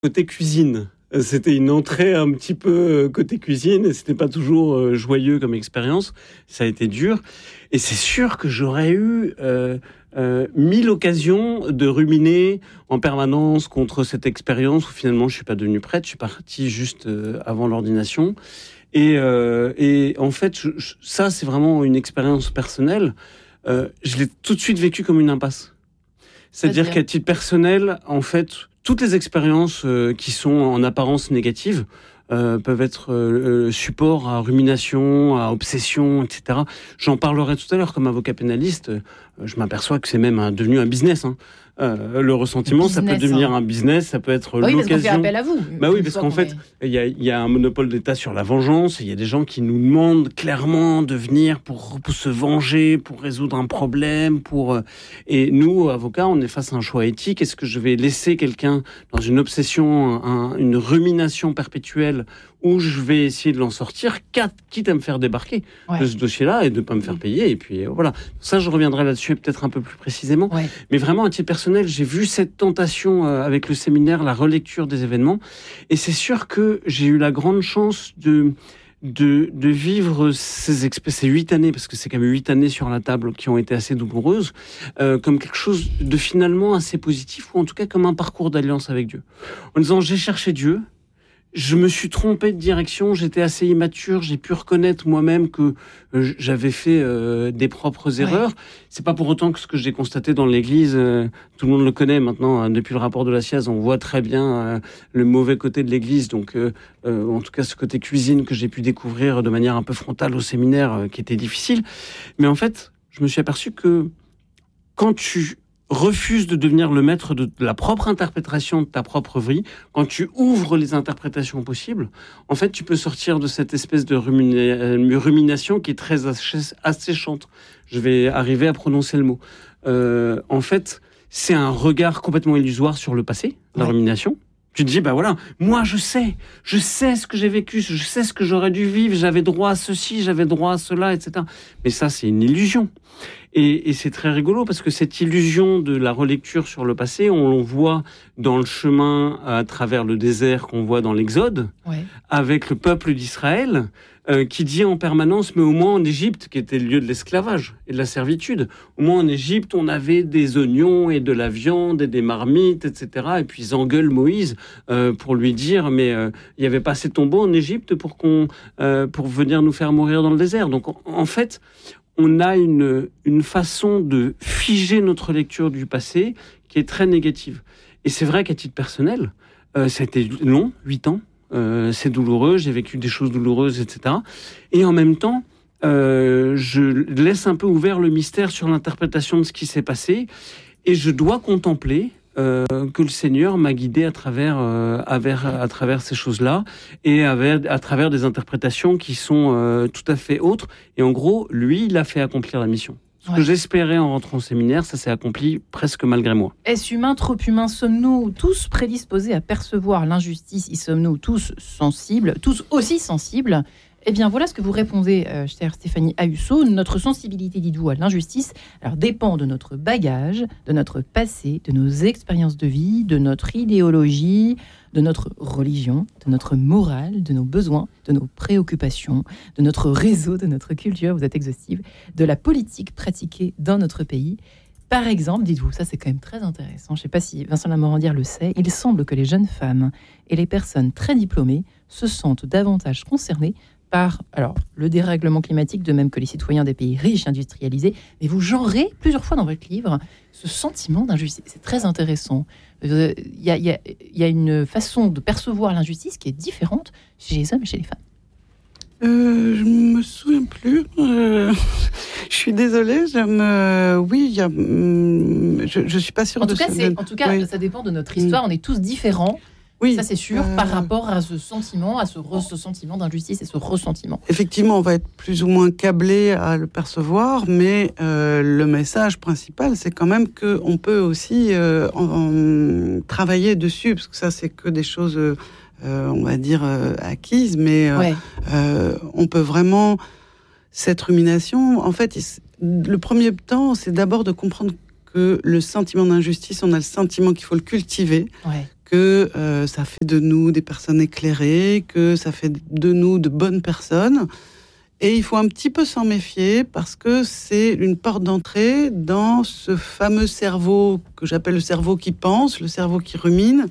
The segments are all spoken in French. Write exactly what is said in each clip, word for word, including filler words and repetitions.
côté cuisine. C'était une entrée un petit peu côté cuisine et c'était pas toujours joyeux comme expérience. Ça a été dur. Et c'est sûr que j'aurais eu euh, euh, mille occasions de ruminer en permanence contre cette expérience où finalement je suis pas devenu prêtre. Je suis parti juste euh, avant l'ordination. Et, euh, et en fait, je, je, ça c'est vraiment une expérience personnelle. Euh, je l'ai tout de suite vécu comme une impasse. C'est-à-dire qu'à titre personnel, en fait, toutes les expériences euh, qui sont en apparence négatives euh, peuvent être euh, support à rumination, à obsession, et cetera. J'en parlerai tout à l'heure comme avocat pénaliste. Euh, je m'aperçois que c'est même un, devenu un business. Hein. Euh, le ressentiment, business, ça peut devenir hein. un business, ça peut être oui, l'occasion. Oui, parce qu'on fait appel à vous. Bah oui, parce qu'en fait, il y a, y a un monopole d'État sur la vengeance. Il y a des gens qui nous demandent clairement de venir pour, pour se venger, pour résoudre un problème. Pour et nous, avocats, on est face à un choix éthique. Est-ce que je vais laisser quelqu'un dans une obsession, un, une rumination perpétuelle, où je vais essayer de l'en sortir, quitte à me faire débarquer ouais. de ce dossier-là et de ne pas me faire payer. Et puis voilà. Ça, je reviendrai là-dessus peut-être un peu plus précisément. Ouais. Mais vraiment, à titre personnel, j'ai vu cette tentation euh, avec le séminaire, la relecture des événements. Et c'est sûr que j'ai eu la grande chance de, de, de vivre ces, exp- ces huit années, parce que c'est quand même huit années sur la table qui ont été assez douloureuses, euh, comme quelque chose de finalement assez positif, ou en tout cas comme un parcours d'alliance avec Dieu. En disant, j'ai cherché Dieu, je me suis trompé de direction, j'étais assez immature, j'ai pu reconnaître moi-même que euh, j'avais fait euh, des propres erreurs. Ouais. C'est pas pour autant que ce que j'ai constaté dans l'Église, euh, tout le monde le connaît maintenant, hein, depuis le rapport de la SIAZ, on voit très bien euh, le mauvais côté de l'Église, donc euh, euh, en tout cas ce côté cuisine que j'ai pu découvrir de manière un peu frontale au séminaire, euh, qui était difficile. Mais en fait, je me suis aperçu que quand tu refuse de devenir le maître de la propre interprétation de ta propre vie, quand tu ouvres les interprétations possibles, en fait, tu peux sortir de cette espèce de rumina- rumination qui est très asséchante. Je vais arriver à prononcer le mot. Euh, en fait, c'est un regard complètement illusoire sur le passé, la ouais. rumination. Tu te dis, bah voilà, moi je sais, je sais ce que j'ai vécu, je sais ce que j'aurais dû vivre, j'avais droit à ceci, j'avais droit à cela, et cetera. Mais ça, c'est une illusion. Et, et c'est très rigolo parce que cette illusion de la relecture sur le passé, on le voit dans le chemin à travers le désert qu'on voit dans l'Exode, ouais. avec le peuple d'Israël, euh, qui dit en permanence, mais au moins en Égypte, qui était le lieu de l'esclavage et de la servitude, au moins en Égypte, on avait des oignons et de la viande et des marmites, et cetera. Et puis ils engueulent Moïse euh, pour lui dire, mais il euh, n'y avait pas assez de tombeaux en Égypte pour, qu'on, euh, pour venir nous faire mourir dans le désert. Donc en, en fait, on a une, une façon de figer notre lecture du passé qui est très négative. Et c'est vrai qu'à titre personnel, euh, ça a été long, huit ans, euh, c'est douloureux, j'ai vécu des choses douloureuses, et cetera. Et en même temps, euh, je laisse un peu ouvert le mystère sur l'interprétation de ce qui s'est passé, et je dois contempler Euh, que le Seigneur m'a guidé à travers, euh, à, vers, à travers ces choses-là et à, vers, à travers des interprétations qui sont euh, tout à fait autres. Et en gros, lui, il a fait accomplir la mission. Ce ouais. que j'espérais en rentrant au séminaire, ça s'est accompli presque malgré moi. Est-ce humain, trop humain? Sommes-nous tous prédisposés à percevoir l'injustice? Y sommes-nous tous sensibles, tous aussi sensibles? Eh bien, voilà ce que vous répondez, euh, chère Stéphanie Ayuso. Notre sensibilité, dites-vous, à l'injustice, alors, dépend de notre bagage, de notre passé, de nos expériences de vie, de notre idéologie, de notre religion, de notre morale, de nos besoins, de nos préoccupations, de notre réseau, de notre culture, vous êtes exhaustive, de la politique pratiquée dans notre pays. Par exemple, dites-vous, ça c'est quand même très intéressant, je ne sais pas si Vincent Lamorandière le sait, il semble que les jeunes femmes et les personnes très diplômées se sentent davantage concernées par alors, le dérèglement climatique, de même que les citoyens des pays riches industrialisés. Mais vous genrez plusieurs fois dans votre livre ce sentiment d'injustice. C'est très intéressant. Il euh, y, y, y a une façon de percevoir l'injustice qui est différente chez les hommes et chez les femmes. Euh, je ne me souviens plus. Euh, je suis désolée. Je me... Oui, il y a... je ne suis pas sûre en de tout cas, ce... c'est, En tout cas, oui. ça dépend de notre histoire. On est tous différents. Oui, ça c'est sûr, euh... par rapport à ce sentiment, à ce, re- ce sentiment d'injustice et ce ressentiment. Effectivement, on va être plus ou moins câblé à le percevoir, mais euh, le message principal, c'est quand même qu'on peut aussi euh, en, en travailler dessus, parce que ça, c'est que des choses, euh, on va dire, euh, acquises, mais euh, ouais. euh, on peut vraiment... Cette rumination, en fait, le premier temps, c'est d'abord de comprendre que le sentiment d'injustice, on a le sentiment qu'il faut le cultiver, ouais. que euh, ça fait de nous des personnes éclairées, que ça fait de nous de bonnes personnes. Et il faut un petit peu s'en méfier parce que c'est une porte d'entrée dans ce fameux cerveau que j'appelle le cerveau qui pense, le cerveau qui rumine,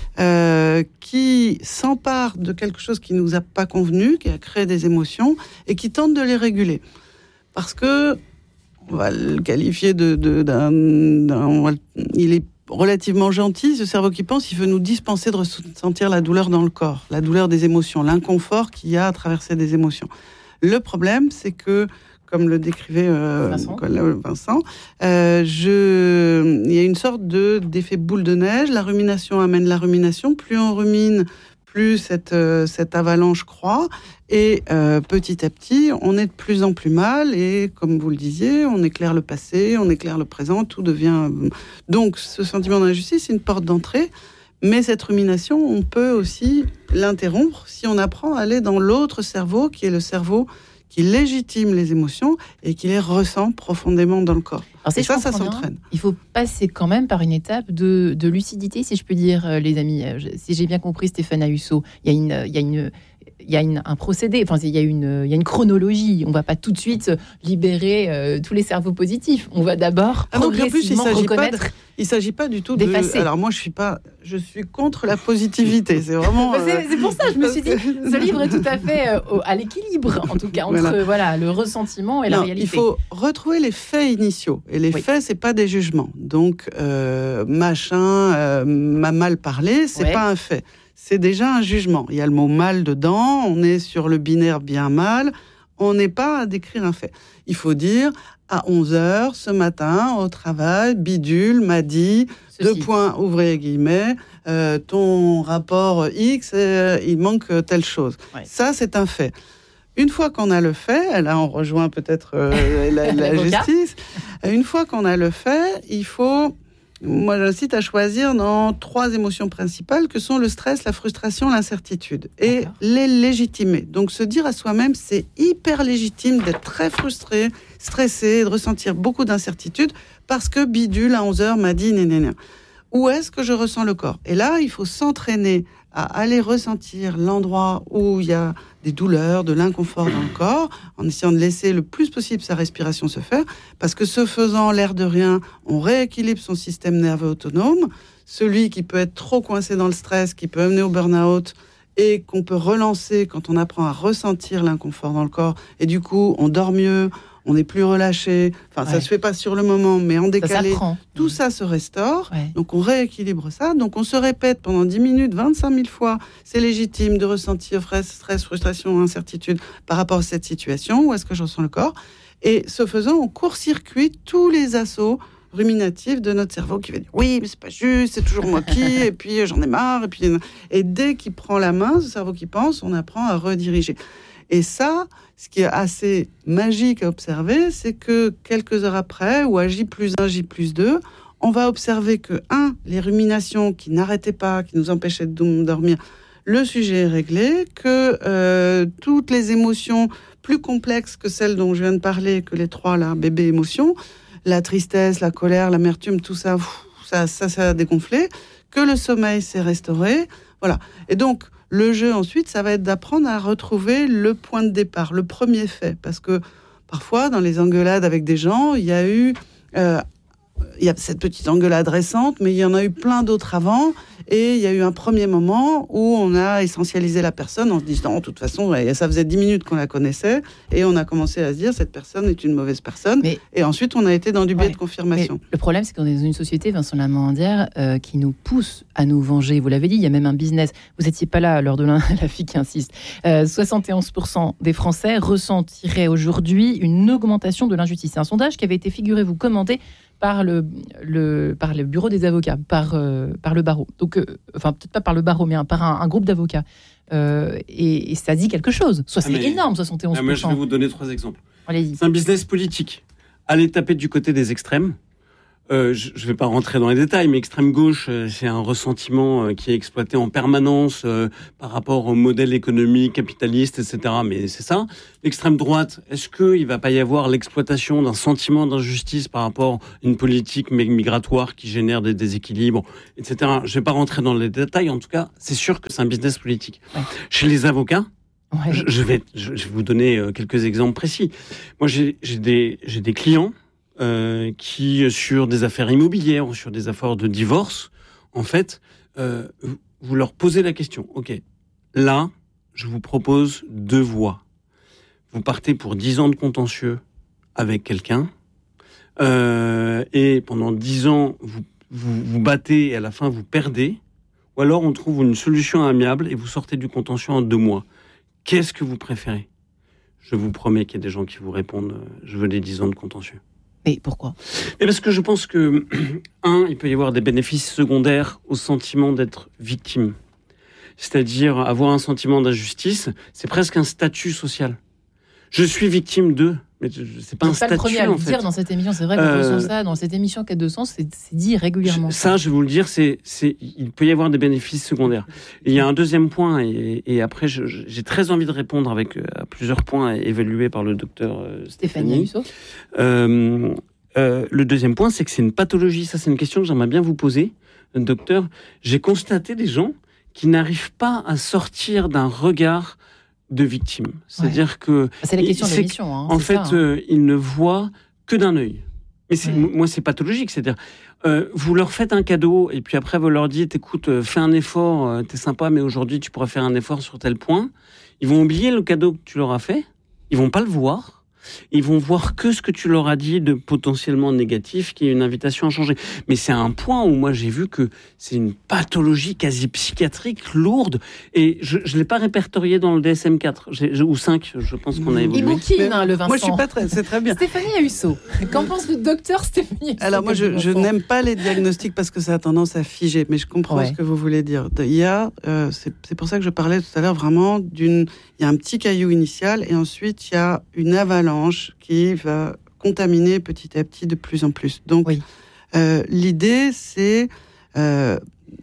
euh, qui s'empare de quelque chose qui ne nous a pas convenu, qui a créé des émotions et qui tente de les réguler. Parce que, on va le qualifier de, de, d'un, d'un... Il est relativement gentil, ce cerveau qui pense, il veut nous dispenser de ressentir la douleur dans le corps, la douleur des émotions, l'inconfort qu'il y a à traverser des émotions. Le problème, c'est que, comme le décrivait euh, Vincent, Vincent euh, je... il y a une sorte de, d'effet boule de neige. La rumination amène la rumination. Plus on rumine, plus cette, euh, cette avalanche croît. Et euh, petit à petit, on est de plus en plus mal. Et comme vous le disiez, on éclaire le passé, on éclaire le présent, tout devient... Donc, ce sentiment d'injustice, c'est une porte d'entrée. Mais cette rumination, on peut aussi l'interrompre si on apprend à aller dans l'autre cerveau, qui est le cerveau qui légitime les émotions et qui les ressent profondément dans le corps. Alors, et ça, ça s'entraîne. Bien, il faut passer quand même par une étape de, de lucidité, si je peux dire, les amis. Si j'ai bien compris, Stéphane Ahussot, il y a une... Il y a une il y a une, un procédé, enfin, il y a une, il y a une chronologie. On ne va pas tout de suite libérer euh, tous les cerveaux positifs. On va d'abord ah donc, progressivement en plus, il reconnaître... Pas de, il ne s'agit pas du tout d'effacer. de... Alors moi, je suis, pas, je suis contre la positivité. C'est vraiment... c'est, euh... c'est pour ça que je me suis dit, ce livre est tout à fait euh, à l'équilibre, en tout cas, entre voilà. Voilà, le ressentiment et non, la réalité. Il faut retrouver les faits initiaux. Et les oui. faits, ce n'est pas des jugements. Donc, euh, machin euh, m'a mal parlé, ce n'est ouais. pas un fait. C'est déjà un jugement. Il y a le mot mal dedans, on est sur le binaire bien-mal, on n'est pas à décrire un fait. Il faut dire, à onze heures, ce matin, au travail, bidule m'a dit, Ceci. deux points, ouvrez guillemets, euh, ton rapport X, euh, il manque telle chose. Ouais. Ça, c'est un fait. Une fois qu'on a le fait, là on rejoint peut-être euh, la, la justice, une fois qu'on a le fait, il faut... Moi, j'incite à choisir dans trois émotions principales que sont le stress, la frustration, l'incertitude. Et D'accord. les légitimer. Donc, se dire à soi-même, c'est hyper légitime d'être très frustré, stressé, de ressentir beaucoup d'incertitude parce que bidule à onze heures m'a dit nénéné. Où est-ce que je ressens le corps ? Et là, il faut s'entraîner à aller ressentir l'endroit où il y a des douleurs, de l'inconfort dans le corps, en essayant de laisser le plus possible sa respiration se faire, parce que ce faisant, l'air de rien, on rééquilibre son système nerveux autonome, celui qui peut être trop coincé dans le stress, qui peut amener au burn-out, et qu'on peut relancer quand on apprend à ressentir l'inconfort dans le corps, et du coup, on dort mieux, on est plus relâché, enfin ouais. ça se fait pas sur le moment, mais en décalé, ça tout mmh. ça se restaure, ouais. donc on rééquilibre ça, donc on se répète pendant dix minutes, vingt-cinq mille fois, c'est légitime de ressentir stress, frustration, incertitude par rapport à cette situation, où est-ce que je ressens le corps, et ce faisant, on court-circuite tous les assauts ruminatifs de notre cerveau qui va dire oui, mais c'est pas juste, c'est toujours moi qui, et puis j'en ai marre, et puis et dès qu'il prend la main, ce cerveau qui pense, on apprend à rediriger. Et ça, ce qui est assez magique à observer, c'est que quelques heures après, ou à J plus un, J plus deux, on va observer que, un, les ruminations qui n'arrêtaient pas, qui nous empêchaient de dormir, le sujet est réglé, que euh, toutes les émotions plus complexes que celles dont je viens de parler, que les trois, là, bébé émotions, la tristesse, la colère, l'amertume, tout ça, pff, ça, ça, ça a dégonflé, que le sommeil s'est restauré, voilà. Et donc, le jeu, ensuite, ça va être d'apprendre à retrouver le point de départ, le premier fait. Parce que parfois, dans les engueulades avec des gens, il y a eu... Euh, il y a cette petite engueulade récente, mais il y en a eu plein d'autres avant. Et il y a eu un premier moment où on a essentialisé la personne en se disant, de toute façon, ça faisait dix minutes qu'on la connaissait. Et on a commencé à se dire, cette personne est une mauvaise personne. Mais, et ensuite, on a été dans du biais ouais, de confirmation. Le problème, c'est qu'on est dans une société, Vincent Lamandière, euh, qui nous pousse à nous venger. Vous l'avez dit, il y a même un business. Vous n'étiez pas là lors de la, la fille qui insiste. Euh, soixante et onze pour cent des Français ressentiraient aujourd'hui une augmentation de l'injustice. C'est un sondage qui avait été, figurez-vous, commenté par le, le, par le bureau des avocats, par, euh, par le barreau. Donc, euh, enfin, peut-être pas par le barreau, mais un, par un, un groupe d'avocats. Euh, et, et ça dit quelque chose. Soit c'est ah mais, énorme, soixante et onze pour cent. Ah mais je vais vous donner trois exemples. Allez-y. C'est un business politique. Aller taper du côté des extrêmes, Euh, je ne vais pas rentrer dans les détails, mais extrême gauche, euh, c'est un ressentiment euh, qui est exploité en permanence euh, par rapport au modèle économique capitaliste, et cetera. Mais c'est ça. L'extrême droite, est-ce qu'il ne va pas y avoir l'exploitation d'un sentiment d'injustice par rapport à une politique migratoire qui génère des déséquilibres, et cetera. Je ne vais pas rentrer dans les détails. En tout cas, c'est sûr que c'est un business politique. Ouais. Chez les avocats, ouais. je, je, vais, je, je vais vous donner euh, quelques exemples précis. Moi, j'ai, j'ai, des, j'ai des clients Euh, qui, sur des affaires immobilières ou sur des affaires de divorce, en fait, euh, vous leur posez la question. OK, là, je vous propose deux voies. Vous partez pour dix ans de contentieux avec quelqu'un, euh, et pendant dix ans, vous, vous vous battez et à la fin, vous perdez, ou alors on trouve une solution amiable et vous sortez du contentieux en deux mois. Qu'est-ce que vous préférez ? Je vous promets qu'il y a des gens qui vous répondent euh, « je veux les dix ans de contentieux ». Mais pourquoi ? Et parce que je pense que, un, il peut y avoir des bénéfices secondaires au sentiment d'être victime. C'est-à-dire, avoir un sentiment d'injustice, c'est presque un statut social. Je suis victime de, mais c'est pas un statut, en fait. C'est pas le premier à le dire dans cette émission, c'est vrai qu'on euh, ressent ça. Dans cette émission Quête de sens, c'est, c'est dit régulièrement. Ça, je vais vous le dire, c'est, c'est, il peut y avoir des bénéfices secondaires. Et il y a un deuxième point, et, et après, je, j'ai très envie de répondre avec à plusieurs points évalués par le docteur euh, Stéphanie Ayuso. Euh, euh, le deuxième point, c'est que c'est une pathologie. Ça, c'est une question que j'aimerais bien vous poser, docteur. J'ai constaté des gens qui n'arrivent pas à sortir d'un regard de victime. C'est-à-dire ouais. que... C'est la question de l'émission. Hein, en fait, ça, hein. euh, ils ne voient que d'un œil. Mais c'est, ouais. moi, c'est pathologique. C'est-à-dire, euh, vous leur faites un cadeau et puis après, vous leur dites, écoute, euh, fais un effort, euh, t'es sympa, mais aujourd'hui, tu pourras faire un effort sur tel point. Ils vont oublier le cadeau que tu leur as fait. Ils vont pas le voir. Ils vont voir que ce que tu leur as dit de potentiellement négatif, qui est une invitation à changer. Mais c'est un point où moi j'ai vu que c'est une pathologie quasi psychiatrique lourde, et je ne l'ai pas répertorié dans le D S M quatre j'ai, ou cinq, je pense qu'on a évolué. Il bouquine, hein, le Vincent. Moi je suis pas très, c'est très bien. Stéphanie Ayuso, qu'en pense le docteur Stéphanie Ayuso? Alors moi je, je n'aime pas les diagnostics parce que ça a tendance à figer, mais je comprends ouais. ce que vous voulez dire. Il y a, euh, c'est, c'est pour ça que je parlais tout à l'heure vraiment d'une, il y a un petit caillou initial et ensuite il y a une avalanche qui va contaminer petit à petit de plus en plus. Donc, oui. euh, l'idée, c'est... Euh,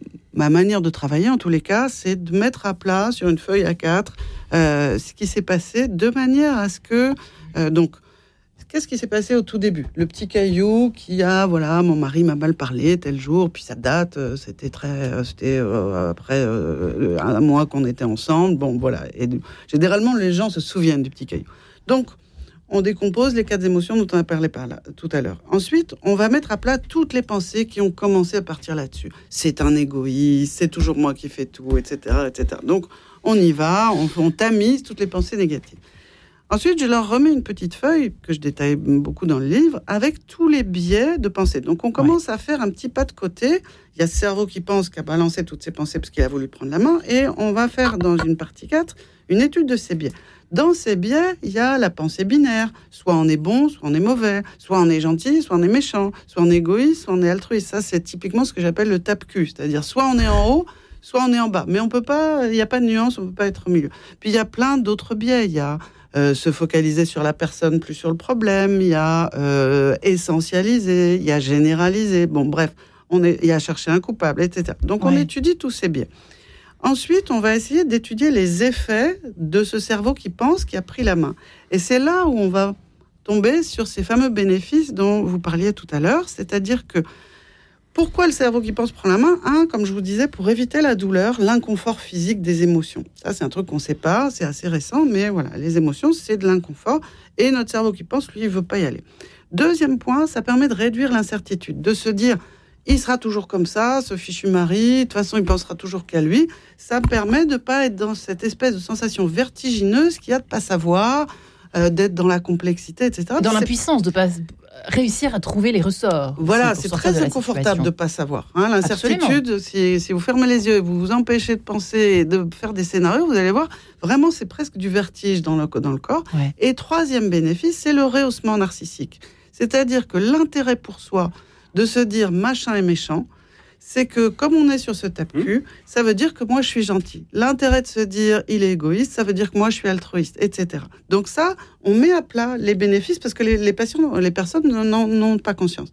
ma manière de travailler, en tous les cas, c'est de mettre à plat, sur une feuille A quatre, euh, ce qui s'est passé, de manière à ce que... Euh, donc, qu'est-ce qui s'est passé au tout début ? Le petit caillou qui a, voilà, mon mari m'a mal parlé tel jour, puis ça date, euh, c'était très... C'était euh, après euh, un mois qu'on était ensemble, bon, voilà. Et généralement, les gens se souviennent du petit caillou. Donc, on décompose les quatre émotions dont on a parlé par là, tout à l'heure. Ensuite, on va mettre à plat toutes les pensées qui ont commencé à partir là-dessus. C'est un égoïste, c'est toujours moi qui fais tout, et cetera, et cetera. Donc, on y va, on, on tamise toutes les pensées négatives. Ensuite, je leur remets une petite feuille, que je détaille beaucoup dans le livre, avec tous les biais de pensée. Donc, on commence ouais. à faire un petit pas de côté. Il y a ce cerveau qui pense, qui a balancé toutes ses pensées parce qu'il a voulu prendre la main, et on va faire, dans une partie quatre, une étude de ces biais. Dans ces biais, il y a la pensée binaire. Soit on est bon, soit on est mauvais. Soit on est gentil, soit on est méchant. Soit on est égoïste, soit on est altruiste. Ça, c'est typiquement ce que j'appelle le tape-cul. C'est-à-dire, soit on est en haut, soit on est en bas. Mais on peut pas, il n'y a pas de nuance, on peut pas être au milieu. Puis il y a plein d'autres biais. Il y a euh, se focaliser sur la personne, plus sur le problème. Il y a euh, essentialiser, il y a généraliser. Bon, bref, on est, il y a chercher un coupable, et cetera. Donc, ouais. on étudie tous ces biais. Ensuite, on va essayer d'étudier les effets de ce cerveau qui pense, qui a pris la main. Et c'est là où on va tomber sur ces fameux bénéfices dont vous parliez tout à l'heure, c'est-à-dire que pourquoi le cerveau qui pense prend la main ? Un, comme je vous disais, pour éviter la douleur, l'inconfort physique des émotions. Ça, c'est un truc qu'on ne sait pas, c'est assez récent, mais voilà, les émotions, c'est de l'inconfort, et notre cerveau qui pense, lui, il ne veut pas y aller. Deuxième point, ça permet de réduire l'incertitude, de se dire... il sera toujours comme ça, ce fichu mari, de toute façon, il pensera toujours qu'à lui. Ça permet de ne pas être dans cette espèce de sensation vertigineuse qu'il y a de ne pas savoir, euh, d'être dans la complexité, et cetera. Dans c'est... l'impuissance, de ne pas réussir à trouver les ressorts. Voilà, c'est très de inconfortable de ne pas savoir. Hein, l'incertitude, si, si vous fermez les yeux et vous vous empêchez de penser et de faire des scénarios, vous allez voir, vraiment, c'est presque du vertige dans le, dans le corps. Ouais. Et troisième bénéfice, c'est le rehaussement narcissique. C'est-à-dire que l'intérêt pour soi de se dire machin est méchant, c'est que comme on est sur ce tape-cul, mmh. ça veut dire que moi je suis gentil. L'intérêt de se dire il est égoïste, ça veut dire que moi je suis altruiste, et cetera. Donc ça, on met à plat les bénéfices parce que les, les, patients, les personnes n'en ont pas conscience.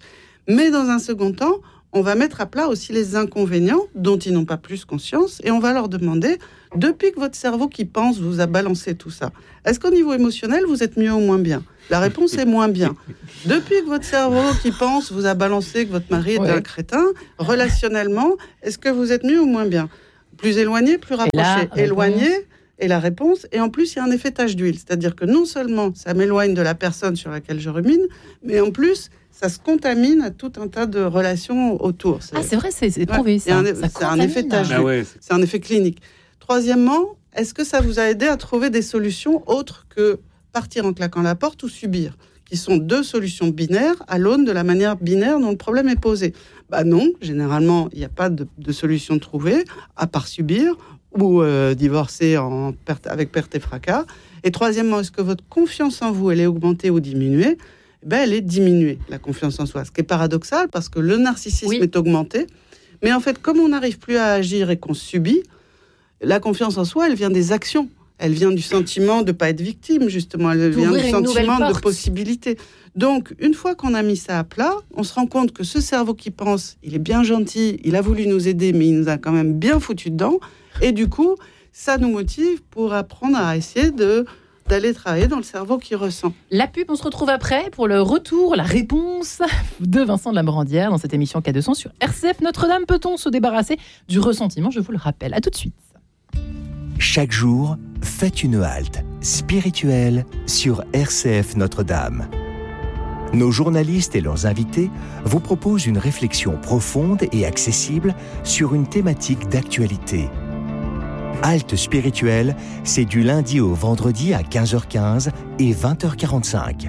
Mais dans un second temps, on va mettre à plat aussi les inconvénients dont ils n'ont pas plus conscience et on va leur demander, depuis que votre cerveau qui pense vous a balancé tout ça, est-ce qu'au niveau émotionnel, vous êtes mieux ou moins bien ? La réponse est moins bien. Depuis que votre cerveau qui pense vous a balancé que votre mari est ouais. un crétin, relationnellement, est-ce que vous êtes mieux ou moins bien ? Plus éloigné, plus rapproché. Éloigné est la réponse. Et en plus, il y a un effet tache d'huile. C'est-à-dire que non seulement ça m'éloigne de la personne sur laquelle je rumine, mais en plus, ça se contamine à tout un tas de relations autour. C'est... Ah, c'est vrai, c'est, c'est prouvé, ouais. ça. Un, ça c'est un effet tache d'huile. Ah ouais. C'est un effet clinique. Troisièmement, est-ce que ça vous a aidé à trouver des solutions autres que partir en claquant la porte ou subir, qui sont deux solutions binaires à l'aune de la manière binaire dont le problème est posé ? Bah non, généralement, il n'y a pas de, de solution trouvée, à part subir ou euh, divorcer en perte, avec perte et fracas. Et troisièmement, est-ce que votre confiance en vous, elle est augmentée ou diminuée ? Eh ben, elle est diminuée, la confiance en soi. Ce qui est paradoxal, parce que le narcissisme oui. est augmenté. Mais en fait, comme on n'arrive plus à agir et qu'on subit, la confiance en soi, elle vient des actions. Elle vient du sentiment de ne pas être victime, justement. Elle vient du sentiment de possibilité. Donc, une fois qu'on a mis ça à plat, on se rend compte que ce cerveau qui pense, il est bien gentil, il a voulu nous aider, mais il nous a quand même bien foutu dedans. Et du coup, ça nous motive pour apprendre à essayer de, d'aller travailler dans le cerveau qui ressent. La pub, on se retrouve après pour le retour, la réponse de Vincent de la Morandière dans cette émission Cas deux cents sur R C F Notre-Dame. Peut-on se débarrasser du ressentiment ? Je vous le rappelle. À tout de suite. Chaque jour, faites une halte spirituelle sur R C F Notre-Dame. Nos journalistes et leurs invités vous proposent une réflexion profonde et accessible sur une thématique d'actualité. Halte spirituelle, c'est du lundi au vendredi à quinze heures quinze et vingt heures quarante-cinq.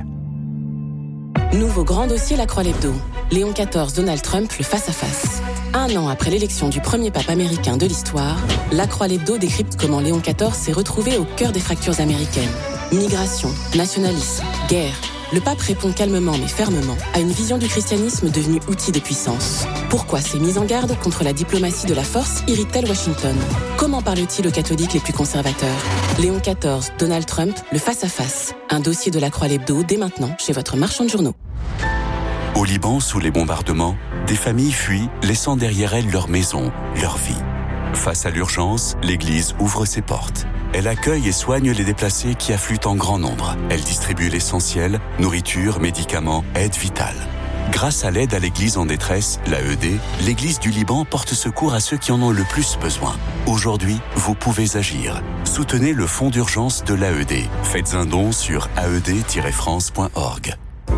Nouveau grand dossier La Croix-Lebdo. Léon quatorze, Donald Trump, le face-à-face. Un an après l'élection du premier pape américain de l'histoire, La Croix-Lebdo décrypte comment Léon quatorze s'est retrouvé au cœur des fractures américaines. Migration, nationalisme, guerre. Le pape répond calmement mais fermement à une vision du christianisme devenue outil de puissance. Pourquoi ces mises en garde contre la diplomatie de la force irritent-elles Washington ? Comment parle-t-il aux catholiques les plus conservateurs ? Léon quatorze, Donald Trump, le face-à-face. Un dossier de La Croix-Lebdo dès maintenant chez votre marchand de journaux. Au Liban, sous les bombardements, des familles fuient, laissant derrière elles leur maison, leur vie. Face à l'urgence, l'Église ouvre ses portes. Elle accueille et soigne les déplacés qui affluent en grand nombre. Elle distribue l'essentiel, nourriture, médicaments, aide vitale. Grâce à l'aide à l'Église en détresse, l'A E D, l'Église du Liban porte secours à ceux qui en ont le plus besoin. Aujourd'hui, vous pouvez agir. Soutenez le fonds d'urgence de l'A E D. Faites un don sur a e d tiret france point org.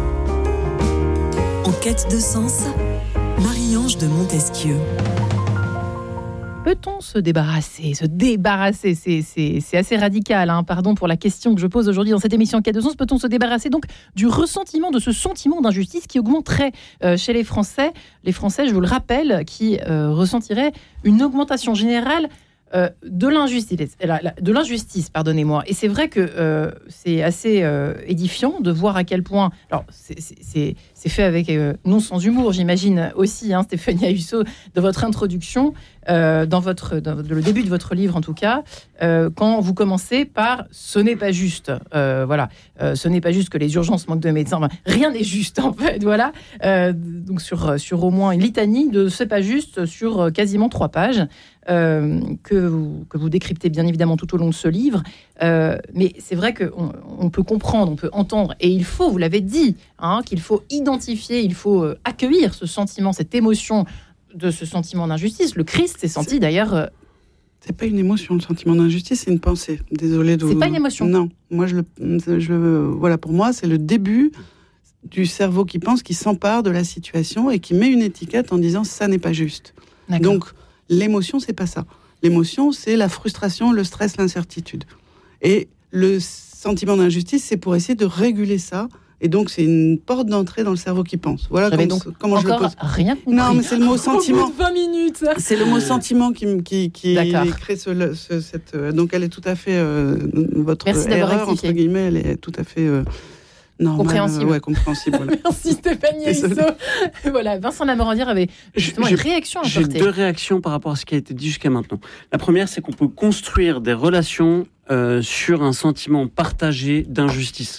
En quête de sens, Marie-Ange de Montesquieu. Peut-on se débarrasser Se débarrasser, c'est, c'est, c'est assez radical, hein, pardon pour la question que je pose aujourd'hui dans cette émission Cas deux cents. Peut-on se débarrasser donc du ressentiment, de ce sentiment d'injustice qui augmenterait euh, chez les Français Les Français, je vous le rappelle, qui euh, ressentiraient une augmentation générale Euh, de l'injustice, de l'injustice, pardonnez-moi. Et c'est vrai que euh, c'est assez euh, édifiant de voir à quel point. Alors, c'est, c'est, c'est, c'est fait avec euh, non sans humour, j'imagine aussi, hein, Stéphanie Ayuso, de votre introduction, euh, dans votre, dans le début de votre livre en tout cas, euh, quand vous commencez par ce n'est pas juste. Euh, voilà, euh, ce n'est pas juste que les urgences manquent de médecins. Enfin, rien n'est juste en fait. Voilà. Euh, donc sur sur au moins une litanie de c'est pas juste sur quasiment trois pages. Euh, que, vous, que vous décryptez bien évidemment tout au long de ce livre. Euh, mais c'est vrai qu'on on peut comprendre, on peut entendre, et il faut, vous l'avez dit, hein, qu'il faut identifier, il faut euh, accueillir ce sentiment, cette émotion de ce sentiment d'injustice. Le Christ s'est senti c'est, d'ailleurs... Euh... C'est pas une émotion, le sentiment d'injustice, c'est une pensée. Désolée de vous... C'est pas une émotion. Non, moi je le, je le... Voilà, pour moi, c'est le début du cerveau qui pense, qui s'empare de la situation et qui met une étiquette en disant « ça n'est pas juste ». Donc, l'émotion, c'est pas ça. L'émotion, c'est la frustration, le stress, l'incertitude. Et le sentiment d'injustice, c'est pour essayer de réguler ça. Et donc, c'est une porte d'entrée dans le cerveau qui pense. Voilà J'avais comment, donc comment je le pose. Rien compris. Non, mais c'est le mot sentiment. Au bout de vingt minutes. C'est le mot sentiment qui, qui, qui crée ce, ce, cette... Donc, elle est tout à fait... Euh, votre Merci erreur, entre guillemets, elle est tout à fait... Euh, Normal, compréhensible. Euh, ouais, compréhensible. Voilà. Merci Stéphanie Ayuso. Voilà, Vincent de la Morandière avait justement j'ai, une réaction à J'ai apporter. deux réactions par rapport à ce qui a été dit jusqu'à maintenant. La première, c'est qu'on peut construire des relations euh, sur un sentiment partagé d'injustice.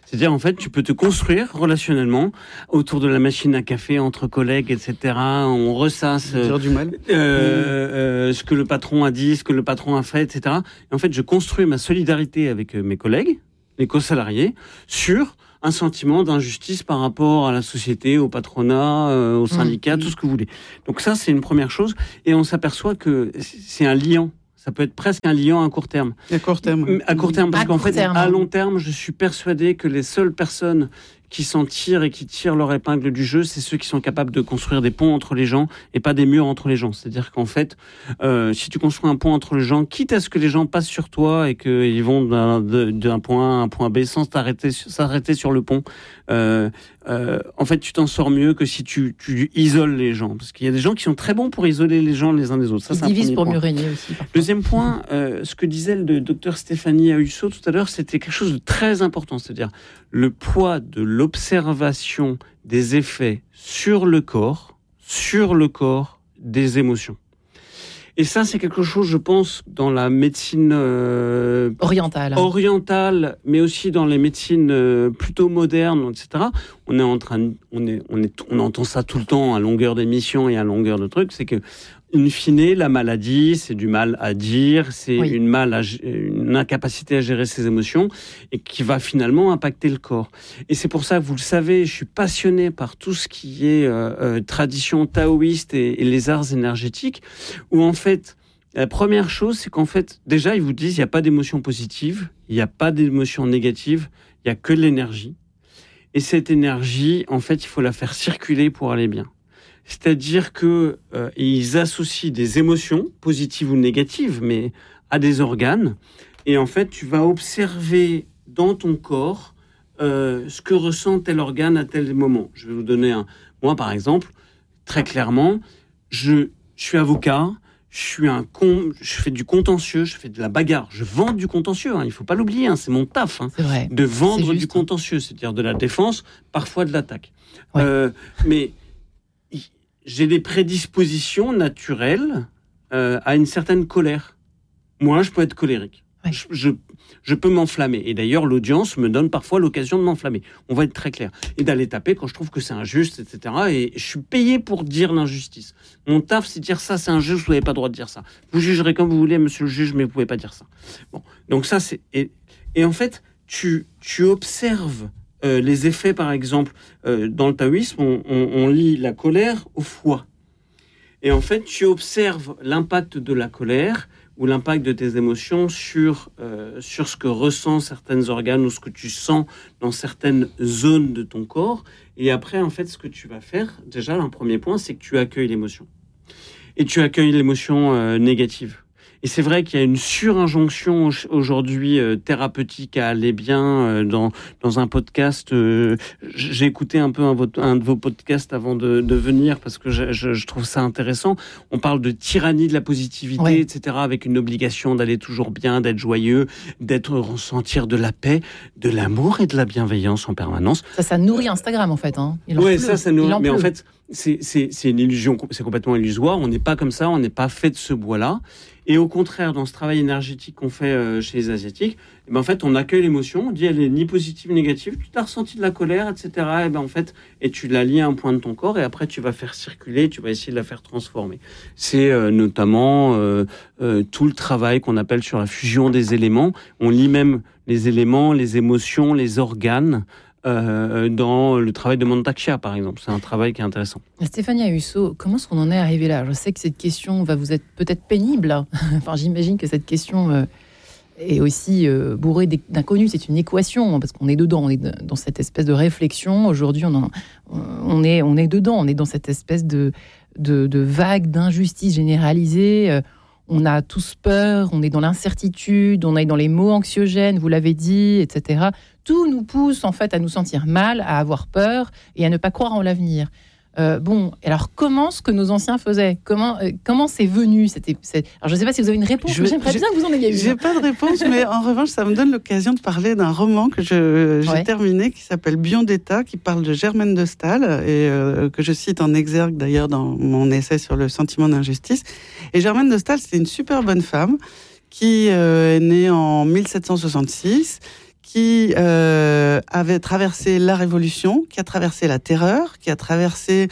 C'est-à-dire, en fait, tu peux te construire relationnellement autour de la machine à café, entre collègues, et cetera. On ressasse Dire du mal. euh, euh, ce que le patron a dit, ce que le patron a fait, et cetera. Et en fait, je construis ma solidarité avec euh, mes collègues, les co-salariés, sur un sentiment d'injustice par rapport à la société, au patronat, euh, au syndicat, mmh. tout ce que vous voulez. Donc ça, c'est une première chose. Et on s'aperçoit que c'est un liant. Ça peut être presque un liant à court terme. À court terme. À court terme, parce à qu'en fait, terme. à long terme, je suis persuadé que les seules personnes qui s'en tirent et qui tirent leur épingle du jeu, c'est ceux qui sont capables de construire des ponts entre les gens et pas des murs entre les gens. C'est-à-dire qu'en fait, euh, si tu construis un pont entre les gens, quitte à ce que les gens passent sur toi et qu'ils vont d'un, d'un point A à un point B sans s'arrêter, s'arrêter sur le pont, euh, euh, en fait, tu t'en sors mieux que si tu, tu isoles les gens. Parce qu'il y a des gens qui sont très bons pour isoler les gens les uns des autres. Ça, Ils c'est un divisent premier pour point. mieux régner aussi. Parfois. Deuxième point, euh, ce que disait le docteur Stéphanie Ahusso tout à l'heure, c'était quelque chose de très important, c'est-à-dire le poids de l'observation des effets sur le corps, sur le corps des émotions. Et ça, c'est quelque chose, je pense, dans la médecine euh, orientale, orientale, mais aussi dans les médecines euh, plutôt modernes, et cetera. On est en train, de, on est, on est, on entend ça tout le temps à longueur d'émission et à longueur de trucs. C'est que, in fine, la maladie, c'est du mal à dire, c'est oui. une mal, à, une incapacité à gérer ses émotions, et qui va finalement impacter le corps. Et c'est pour ça que vous le savez, je suis passionné par tout ce qui est euh, euh, tradition taoïste et, et les arts énergétiques, où en fait fait, la première chose, c'est qu'en fait, déjà, ils vous disent qu'il n'y a pas d'émotion positive, il n'y a pas d'émotion négative, il n'y a que de l'énergie. Et cette énergie, en fait, il faut la faire circuler pour aller bien. C'est-à-dire qu'ils euh, associent des émotions, positives ou négatives, mais à des organes. Et en fait, tu vas observer dans ton corps euh, ce que ressent tel organe à tel moment. Je vais vous donner un... Moi, par exemple, très clairement, je, je suis avocat, je suis un con, je fais du contentieux, je fais de la bagarre, je vends du contentieux, hein, il ne faut pas l'oublier, hein, c'est mon taf, hein, c'est vrai, de vendre juste, du contentieux, c'est-à-dire de la défense, parfois de l'attaque. Ouais. Euh, mais j'ai des prédispositions naturelles euh, à une certaine colère. Moi, je peux être colérique. Ouais. Je, je, je peux m'enflammer. Et d'ailleurs, l'audience me donne parfois l'occasion de m'enflammer. On va être très clair. Et d'aller taper quand je trouve que c'est injuste, et cetera. Et je suis payé pour dire l'injustice. Mon taf, c'est de dire ça, c'est injuste, vous n'avez pas le droit de dire ça. Vous jugerez comme vous voulez, monsieur le juge, mais vous ne pouvez pas dire ça. Bon. Donc ça, c'est... Et, et en fait, tu, tu observes euh, les effets, par exemple, euh, dans le taoïsme, on, on, on lie la colère au foie. Et en fait, tu observes l'impact de la colère ou l'impact de tes émotions sur, euh, sur ce que ressentent certains organes ou ce que tu sens dans certaines zones de ton corps. Et après, en fait, ce que tu vas faire, déjà, un premier point, c'est que tu accueilles l'émotion. Et tu accueilles l'émotion euh, négative. Et c'est vrai qu'il y a une surinjonction aujourd'hui euh, thérapeutique à aller bien euh, dans, dans un podcast. Euh, j'ai écouté un peu un, un de vos podcasts avant de, de venir parce que je, je, je trouve ça intéressant. On parle de tyrannie de la positivité, ouais. et cetera, avec une obligation d'aller toujours bien, d'être joyeux, d'être ressentir de la paix, de l'amour et de la bienveillance en permanence. Ça, ça nourrit Instagram en fait. Hein. Oui, ça, ça nourrit. Mais en fait, c'est, c'est, c'est une illusion, c'est complètement illusoire. On n'est pas comme ça, on n'est pas fait de ce bois-là. Et au contraire, dans ce travail énergétique qu'on fait euh, chez les Asiatiques, eh ben en fait, on accueille l'émotion, on dit elle est ni positive ni négative, tu t'as ressenti de la colère, et cetera. Et ben en fait, et tu la lies à un point de ton corps, et après tu vas faire circuler, tu vas essayer de la faire transformer. C'est euh, notamment euh, euh, tout le travail qu'on appelle sur la fusion des éléments. On lie même les éléments, les émotions, les organes. Euh, dans le travail de Mantak-Chia, par exemple. C'est un travail qui est intéressant. Stéphanie Ahusso, comment est-ce qu'on en est arrivé là ? Je sais que cette question va vous être peut-être pénible. Enfin, j'imagine que cette question euh, est aussi euh, bourrée d'inconnus. C'est une équation, parce qu'on est dedans. On est dans cette espèce de réflexion. Aujourd'hui, on, en, on, est, on est dedans. On est dans cette espèce de, de, de vague d'injustice généralisée. Euh, on a tous peur, on est dans l'incertitude, on est dans les mots anxiogènes, vous l'avez dit, et cetera. Tout nous pousse en fait à nous sentir mal, à avoir peur et à ne pas croire en l'avenir. Euh, bon, alors comment ce que nos anciens faisaient ? Comment euh, comment c'est venu ? C'était, c'est... Alors je ne sais pas si vous avez une réponse, je, mais j'aimerais bien que vous en ayez une. J'ai pas de réponse, mais en revanche, ça me donne l'occasion de parler d'un roman que je, j'ai ouais. terminé, qui s'appelle Bion d'État, qui parle de Germaine de Staël, et euh, que je cite en exergue d'ailleurs dans mon essai sur le sentiment d'injustice. Et Germaine de Staël, c'est une super bonne femme qui euh, est née en mille sept cent soixante-six, qui euh, avait traversé la Révolution, qui a traversé la Terreur, qui a traversé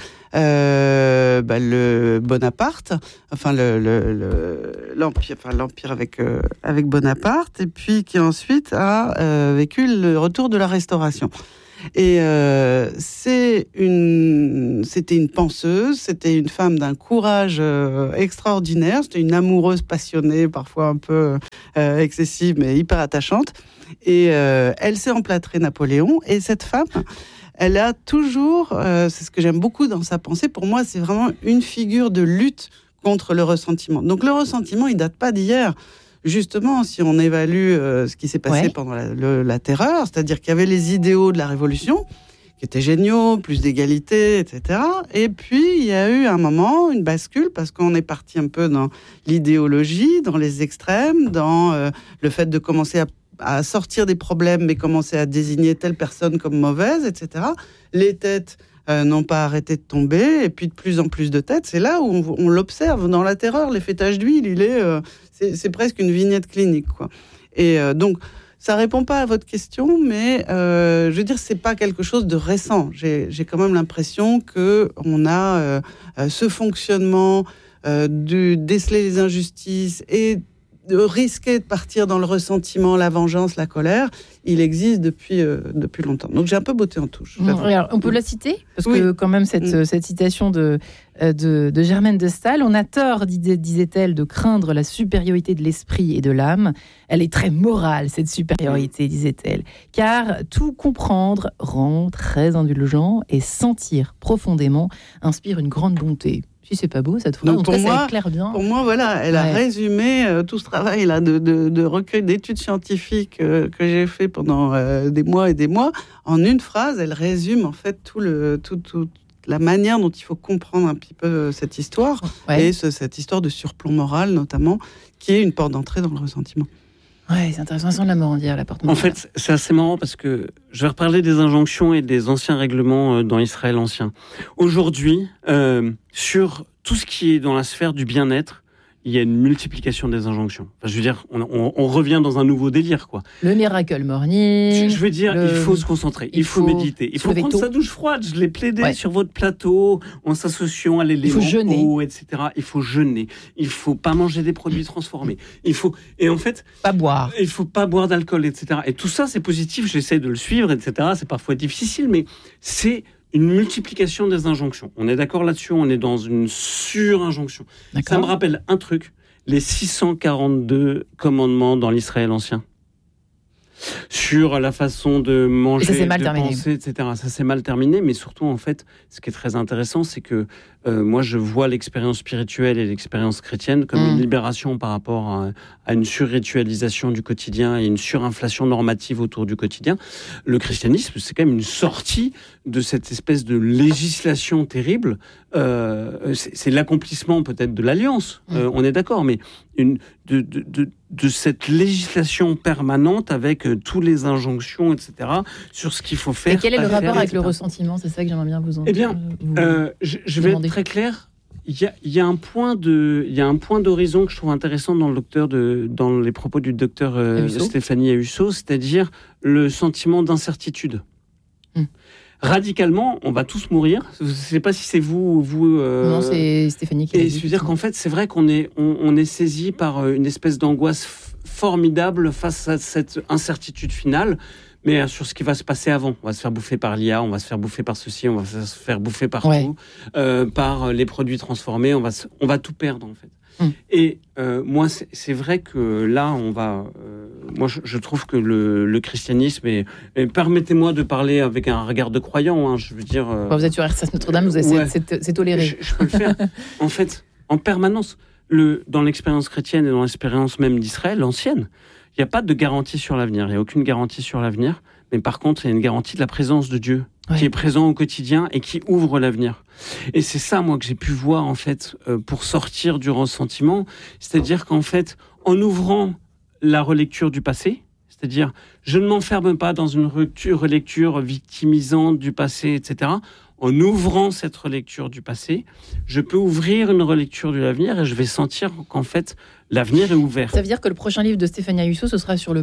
euh, bah, le Bonaparte, enfin le, le, le, l'Empire, enfin l'Empire avec, euh, avec Bonaparte, et puis qui ensuite a euh, vécu le retour de la Restauration. Et euh, c'est une, c'était une penseuse, c'était une femme d'un courage euh, extraordinaire, c'était une amoureuse passionnée, parfois un peu euh, excessive, mais hyper attachante. Et euh, elle s'est emplâtrée Napoléon. Et cette femme, elle a toujours, euh, c'est ce que j'aime beaucoup dans sa pensée, pour moi, c'est vraiment une figure de lutte contre le ressentiment. Donc le ressentiment, il date pas d'hier. Justement, si on évalue euh, ce qui s'est passé ouais. pendant la, le, la Terreur, c'est-à-dire qu'il y avait les idéaux de la Révolution, qui étaient géniaux, plus d'égalité, et cetera. Et puis, il y a eu un moment, une bascule, parce qu'on est parti un peu dans l'idéologie, dans les extrêmes, dans euh, le fait de commencer à, à sortir des problèmes, mais commencer à désigner telle personne comme mauvaise, et cetera. Les têtes euh, n'ont pas arrêté de tomber, et puis de plus en plus de têtes. C'est là où on, on l'observe. Dans la Terreur, l'effet tache d'huile, il est... Euh, C'est, c'est presque une vignette clinique, quoi. Et euh, donc, ça répond pas à votre question, mais euh, je veux dire, c'est pas quelque chose de récent. J'ai, j'ai quand même l'impression que on a euh, ce fonctionnement euh, de déceler les injustices et de risquer de partir dans le ressentiment, la vengeance, la colère. Il existe depuis euh, depuis longtemps. Donc j'ai un peu botté en touche. Mmh, alors, on peut la citer parce oui. que quand même cette mmh. cette citation de de, de Germaine de Staël, on a tort, disait-elle, de craindre la supériorité de l'esprit et de l'âme. Elle est très morale cette supériorité, disait-elle, car tout comprendre rend très indulgent et sentir profondément inspire une grande bonté. Si c'est pas beau, cette phrase, pour cas, moi, ça éclaire bien. Pour moi, voilà, elle ouais. a résumé euh, tout ce travail là de, de, de recueil d'études scientifiques euh, que j'ai fait pendant euh, des mois et des mois. En une phrase, elle résume en fait tout le, tout, tout, la manière dont il faut comprendre un petit peu cette histoire ouais. et ce, cette histoire de surplomb moral notamment, qui est une porte d'entrée dans le ressentiment. Ouais, c'est intéressant, sans la mendier, la porte morale. En fait, c'est assez marrant parce que je vais reparler des injonctions et des anciens règlements dans Israël ancien. Aujourd'hui, euh, sur tout ce qui est dans la sphère du bien-être, il y a une multiplication des injonctions. Enfin, je veux dire, on, on, on revient dans un nouveau délire, quoi. Le miracle morning. Je veux dire, le... il faut se concentrer, il, il faut, faut méditer, il faut prendre tôt. sa douche froide. Je l'ai plaidé ouais. sur votre plateau, en s'associant à l'élément eau, et cetera. Il faut jeûner. Il faut pas manger des produits transformés. Il faut, et en fait, pas boire. Il faut pas boire d'alcool, et cetera. Et tout ça, c'est positif. J'essaie de le suivre, et cetera. C'est parfois difficile, mais c'est une multiplication des injonctions. On est d'accord là-dessus, on est dans une sur-injonction. D'accord. Ça me rappelle un truc, les six cent quarante-deux commandements dans l'Israël ancien. Sur la façon de manger, ça, de terminé. penser, et cetera. Ça s'est mal terminé, mais surtout, en fait, ce qui est très intéressant, c'est que euh, moi, je vois l'expérience spirituelle et l'expérience chrétienne comme mmh. une libération par rapport à, à une surritualisation du quotidien et une surinflation normative autour du quotidien. Le christianisme, c'est quand même une sortie de cette espèce de législation terrible. Euh, c'est, c'est l'accomplissement peut-être de l'alliance, mmh. euh, on est d'accord, mais une, de, de, de, de cette législation permanente avec euh, tous les injonctions, et cetera, sur ce qu'il faut faire. Et quel est le rapport faire, avec le ressentiment ? C'est ça que j'aimerais bien vous entendre. Eh bien, euh, je, je vais être très clair. Il y a, il y a un point de, il y a un point d'horizon que je trouve intéressant dans le docteur de, dans les propos du docteur euh, Stéphanie Ayuso, c'est-à-dire le sentiment d'incertitude. Hum. Radicalement, on va tous mourir. Je ne sais pas si c'est vous ou vous. Euh... Non, c'est Stéphanie qui l'a dit. Et je veux dire qu'en fait, c'est vrai qu'on est, on, on est saisi par une espèce d'angoisse f- formidable face à cette incertitude finale. Mais sur ce qui va se passer avant, on va se faire bouffer par l'I A, on va se faire bouffer par ceci, on va se faire bouffer partout, ouais. euh, par les produits transformés, on va, se, on va tout perdre en fait. Hum. Et euh, moi, c'est, c'est vrai que là, on va. Euh, moi, je, je trouve que le, le christianisme et, et permettez-moi de parler avec un regard de croyant. Hein, je veux dire. Euh, vous êtes sur R S S Notre-Dame, vous avez, ouais, c'est, c'est, c'est toléré. Je, je peux le faire. En fait, en permanence, le, dans l'expérience chrétienne et dans l'expérience même d'Israël ancienne, il n'y a pas de garantie sur l'avenir. Il n'y a aucune garantie sur l'avenir. Mais par contre, il y a une garantie de la présence de Dieu, ouais. qui est présent au quotidien et qui ouvre l'avenir. Et c'est ça, moi, que j'ai pu voir, en fait, euh, pour sortir du ressentiment. C'est-à-dire qu'en fait, en ouvrant la relecture du passé, c'est-à-dire, je ne m'enferme pas dans une relecture victimisante du passé, et cetera. En ouvrant cette relecture du passé, je peux ouvrir une relecture de l'avenir et je vais sentir qu'en fait, l'avenir est ouvert. Ça veut dire que le prochain livre de Stéphanie Ayuso, ce sera sur le pardon ?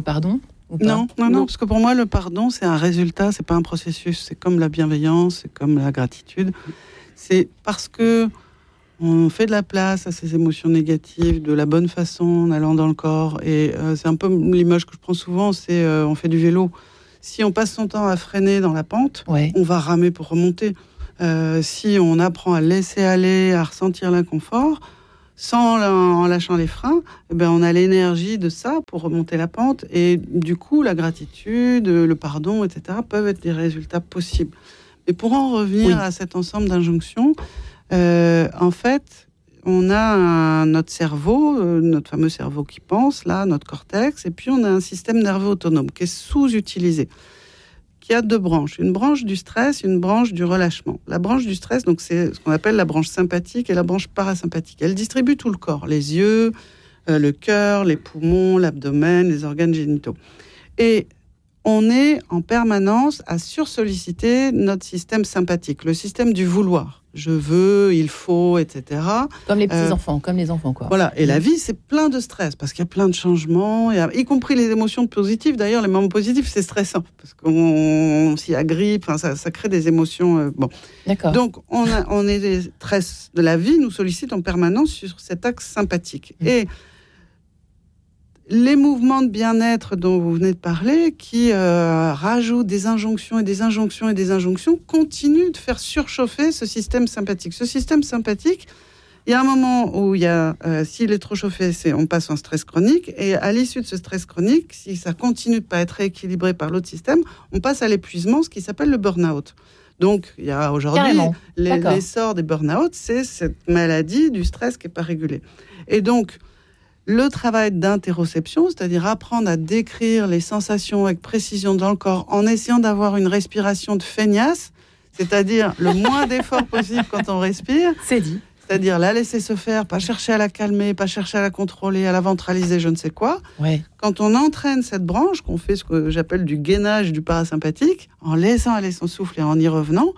ou pas ? Non, non, non, parce que pour moi, le pardon, c'est un résultat, c'est pas un processus. C'est comme la bienveillance, c'est comme la gratitude. C'est parce que on fait de la place à ces émotions négatives de la bonne façon, en allant dans le corps. Et euh, c'est un peu l'image que je prends souvent, c'est euh, on fait du vélo. Si on passe son temps à freiner dans la pente, Ouais. on va ramer pour remonter. Euh, si on apprend à laisser aller, à ressentir l'inconfort, sans la- en lâchant les freins, eh ben, on a l'énergie de ça pour remonter la pente. Et du coup, la gratitude, le pardon, et cetera, peuvent être des résultats possibles. Et pour en revenir Oui. à cet ensemble d'injonctions, euh, en fait, on a un- notre cerveau, euh, notre fameux cerveau qui pense, là, notre cortex, et puis on a un système nerveux autonome qui est sous-utilisé, qui a deux branches. Une branche du stress, une branche du relâchement. La branche du stress, donc c'est ce qu'on appelle la branche sympathique et la branche parasympathique. Elle distribue tout le corps, les yeux, euh, le cœur, les poumons, l'abdomen, les organes génitaux. Et on est en permanence à sursolliciter notre système sympathique, le système du vouloir. Je veux, il faut, et cetera. Comme les petits Euh, enfants, comme les enfants, quoi. Voilà. Et la vie, c'est plein de stress parce qu'il y a plein de changements, il y, a, y compris les émotions positives. D'ailleurs, les moments positifs, c'est stressant parce qu'on on s'y agrippe, enfin, ça, ça crée des émotions. Euh, bon. D'accord. Donc, on, a, on est des stress de la vie, nous sollicite en permanence sur cet axe sympathique. Mmh. Et les mouvements de bien-être dont vous venez de parler, qui euh, rajoutent des injonctions et des injonctions et des injonctions, continuent de faire surchauffer ce système sympathique. Ce système sympathique, il y a un moment où il y a, euh, s'il est trop chauffé, c'est, on passe en stress chronique. Et à l'issue de ce stress chronique, si ça continue de pas être rééquilibré par l'autre système, on passe à l'épuisement, ce qui s'appelle le burn-out. Donc, il y a aujourd'hui Carrément. les- D'accord. l'essor des burn-out, c'est cette maladie du stress qui n'est pas régulée. Et donc, le travail d'interoception, c'est-à-dire apprendre à décrire les sensations avec précision dans le corps en essayant d'avoir une respiration de feignasse, c'est-à-dire le moins d'efforts possible quand on respire, C'est dit. c'est-à-dire la laisser se faire, pas chercher à la calmer, pas chercher à la contrôler, à la ventraliser, je ne sais quoi. Ouais. Quand on entraîne cette branche, qu'on fait ce que j'appelle du gainage du parasympathique, en laissant aller son souffle et en y revenant,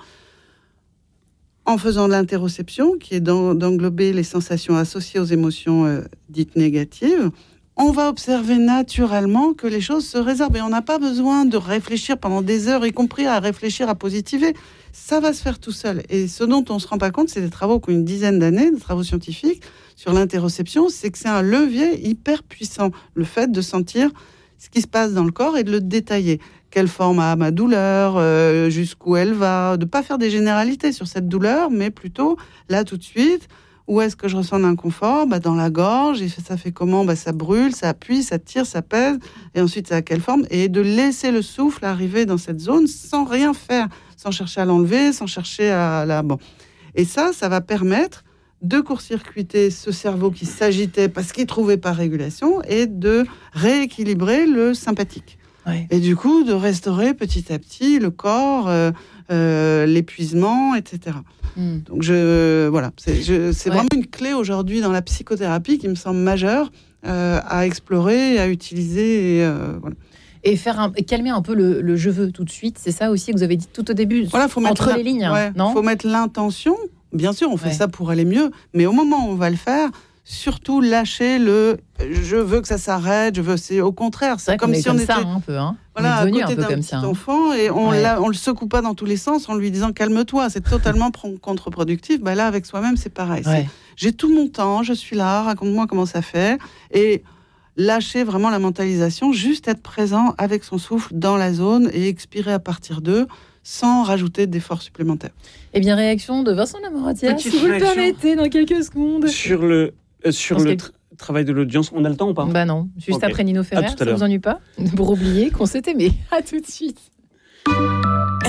en faisant de l'interoception, qui est d'en- d'englober les sensations associées aux émotions euh, dites négatives, on va observer naturellement que les choses se résorbent. Et on n'a pas besoin de réfléchir pendant des heures, y compris à réfléchir à positiver. Ça va se faire tout seul. Et ce dont on ne se rend pas compte, c'est des travaux qui ont une dizaine d'années, des travaux scientifiques, sur l'interoception, c'est que c'est un levier hyper puissant. Le fait de sentir ce qui se passe dans le corps et de le détailler. Quelle forme a ma douleur, euh, jusqu'où elle va, de ne pas faire des généralités sur cette douleur, mais plutôt, là, tout de suite, où est-ce que je ressens l'inconfort ? Bah, dans la gorge, et ça fait comment ? Bah, ça brûle, ça appuie, ça tire, ça pèse, et ensuite, ça a quelle forme ? Et de laisser le souffle arriver dans cette zone sans rien faire, sans chercher à l'enlever, sans chercher à la... Bon. Et ça, ça va permettre de court-circuiter ce cerveau qui s'agitait parce qu'il ne trouvait pas régulation et de rééquilibrer le sympathique. Ouais. Et du coup, de restaurer petit à petit le corps, euh, euh, l'épuisement, et cetera. Mm. Donc, je, voilà, c'est, je, c'est Ouais. vraiment une clé aujourd'hui dans la psychothérapie qui me semble majeure euh, à explorer, à utiliser. Et, euh, voilà. Et faire un, et calmer un peu le, le je veux tout de suite, c'est ça aussi que vous avez dit tout au début, Voilà, faut mettre entre la- les lignes, ouais, non ? faut mettre l'intention. Bien sûr, on fait Ouais. ça pour aller mieux, mais au moment où on va le faire, surtout lâcher le je veux que ça s'arrête, je veux. C'est au contraire, C'est c'est vrai qu'on comme est si on comme était ça, hein, un peu. Hein. voilà, on est à devenu côté un peu d'un comme petit ça. hein. enfant et on Ouais. la, on le secoue pas dans tous les sens en lui disant calme-toi. C'est totalement pro- contre-productif. Bah là, avec soi-même, c'est pareil. C'est, Ouais. j'ai tout mon temps, je suis là, raconte-moi comment ça fait. Et lâcher vraiment la mentalisation, juste être présent avec son souffle dans la zone et expirer à partir d'eux sans rajouter d'efforts supplémentaires. Eh bien, réaction de Vincent Lamoratière, Petite si vous le réaction. permettez, dans quelques secondes. Sur le, euh, sur Parce le que- tra- travail de l'audience, on a le temps ou pas ? Bah non, juste Ok. après Nino Ferrer, À tout à ça l'heure. vous ennuie pas ? Pour oublier qu'on s'est aimé. À tout de suite.